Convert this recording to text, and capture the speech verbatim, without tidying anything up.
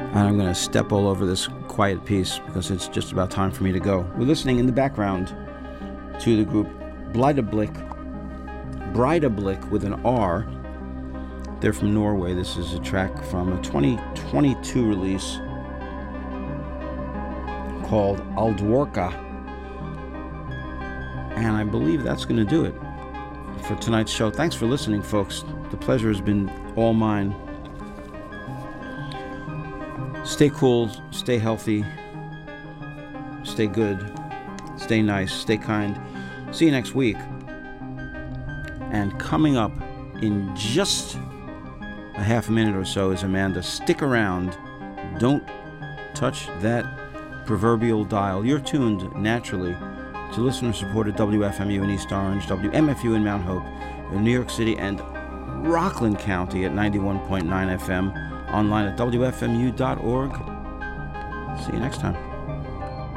And I'm going to step all over this quiet piece because it's just about time for me to go. We're listening in the background to the group Breidablik, Breidablik with an R. They're from Norway. This is a track from a twenty twenty-two release called Aldvorka. And I believe that's going to do it for tonight's show. Thanks for listening, folks. The pleasure has been all mine. Stay cool, stay healthy, stay good, stay nice, stay kind. See you next week. And coming up in just a half a minute or so is Amanda. Stick around. Don't touch that proverbial dial. You're tuned naturally to listener-supported W F M U in East Orange, W M F U in Mount Hope, in New York City, and Rockland County at ninety-one point nine F M, online at W F M U dot org. See you next time.